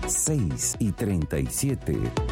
6:37.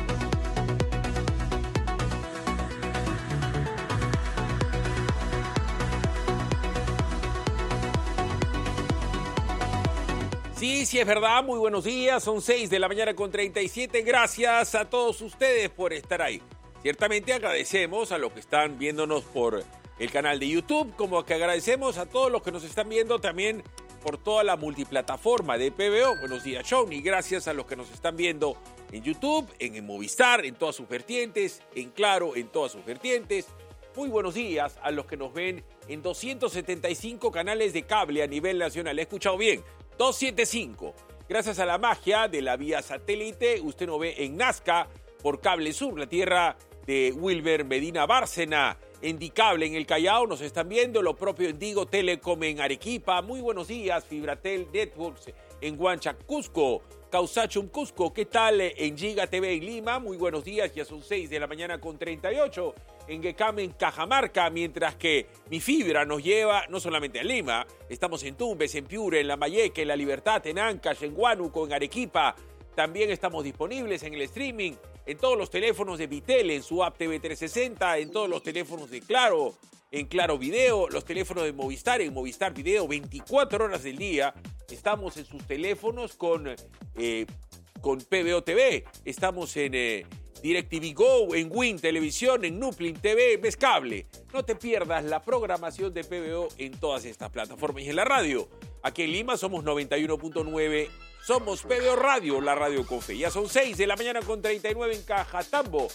Sí, es verdad. Muy buenos días. Son 6:37. Gracias a todos ustedes por estar ahí. Ciertamente agradecemos a los que están viéndonos por el canal de YouTube, como que agradecemos a todos los que nos están viendo también por toda la multiplataforma de PBO. Buenos días, Shawnee. Gracias a los que nos están viendo en YouTube, en Movistar, en todas sus vertientes, en Claro, en todas sus vertientes. Muy buenos días a los que nos ven en 275 canales de cable a nivel nacional. He escuchado bien. 275. Gracias a la magia de la vía satélite, usted nos ve en Nazca por Cable Sur, la tierra de Wilber Medina Bárcena. En Dicable, en el Callao, nos están viendo. Lo propio en Digo Telecom en Arequipa. Muy buenos días, Fibratel Networks en Huanchac, Cusco. Causachum, Cusco. ¿Qué tal en Giga TV en Lima? Muy buenos días, ya son 6:38. En Guecam, en Cajamarca, mientras que mi fibra nos lleva no solamente a Lima, estamos en Tumbes, en Piura, en Lambayeque, en La Libertad, en Ancash, en Huánuco, en Arequipa. También estamos disponibles en el streaming, en todos los teléfonos de Vitel, en su app TV 360, en todos los teléfonos de Claro, en Claro Video, los teléfonos de Movistar, en Movistar Video, 24 horas del día. Estamos en sus teléfonos con PBO TV, estamos en DirecTV Go, en Win Televisión, en Nuplin TV, ves cable. No te pierdas la programación de PBO en todas estas plataformas y en la radio. Aquí en Lima somos 91.9, somos PBO Radio, la radio con fe. Ya son 6:39 en Cajatambo,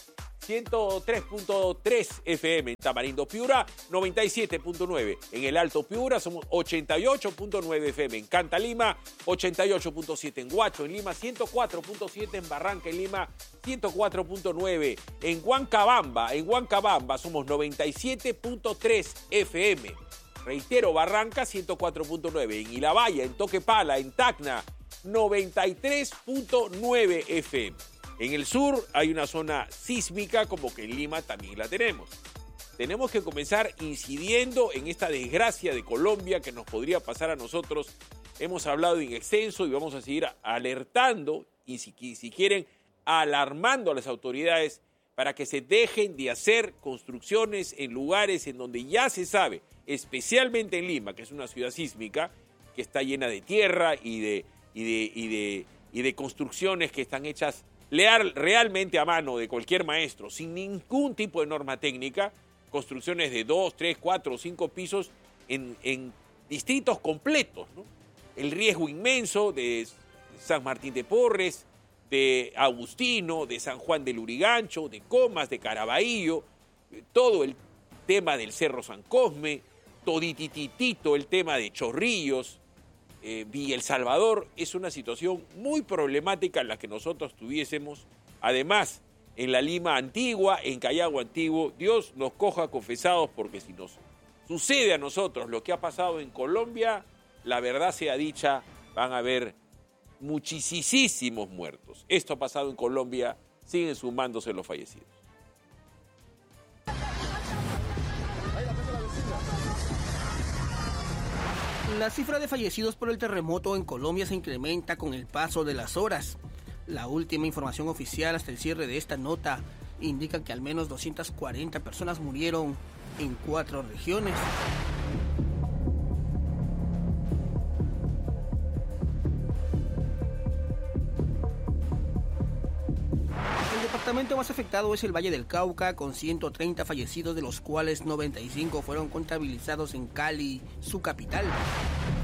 103.3 FM en Tamarindo Piura, 97.9 en el Alto Piura, somos 88.9 FM en Canta Lima, 88.7 en Huacho en Lima, 104.7 en Barranca en Lima, 104.9 en Huancabamba somos 97.3 FM. Reitero, Barranca 104.9, en Ilabaya, en Toquepala, en Tacna 93.9 FM. En el sur hay una zona sísmica, como que en Lima también la tenemos. Tenemos que comenzar incidiendo en esta desgracia de Colombia que nos podría pasar a nosotros. Hemos hablado en extenso y vamos a seguir alertando y si quieren alarmando a las autoridades para que se dejen de hacer construcciones en lugares en donde ya se sabe, especialmente en Lima, que es una ciudad sísmica, que está llena de tierra y de construcciones que están hechas realmente a mano de cualquier maestro, sin ningún tipo de norma técnica, construcciones de 2, 3, 4 o 5 pisos en distritos completos, ¿no? El riesgo inmenso de San Martín de Porres, de Agustino, de San Juan del Lurigancho, de Comas, de Caraballo, todo el tema del Cerro San Cosme, todititito el tema de Chorrillos, Villa El Salvador. Es una situación muy problemática en la que nosotros tuviésemos, además, en la Lima antigua, en Callao antiguo. Dios nos coja confesados, porque si nos sucede a nosotros lo que ha pasado en Colombia, la verdad sea dicha, van a haber muchísimos muertos. Esto ha pasado en Colombia, siguen sumándose los fallecidos. La cifra de fallecidos por el terremoto en Colombia se incrementa con el paso de las horas. La última información oficial hasta el cierre de esta nota indica que al menos 240 personas murieron en 4 regiones. El departamento más afectado es el Valle del Cauca, con 130 fallecidos, de los cuales 95 fueron contabilizados en Cali, su capital.